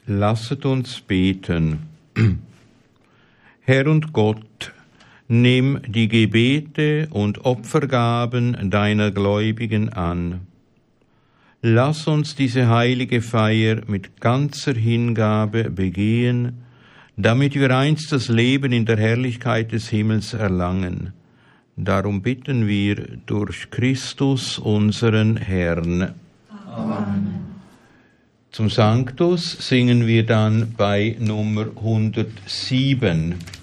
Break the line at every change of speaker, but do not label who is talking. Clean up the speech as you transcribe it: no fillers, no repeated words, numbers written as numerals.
Lasset uns beten. Herr und Gott, nimm die Gebete und Opfergaben deiner Gläubigen an. Lass uns diese heilige Feier mit ganzer Hingabe begehen, damit wir einst das Leben in der Herrlichkeit des Himmels erlangen. Darum bitten wir durch Christus, unseren Herrn.
Amen.
Zum Sanctus singen wir dann bei Nummer 107.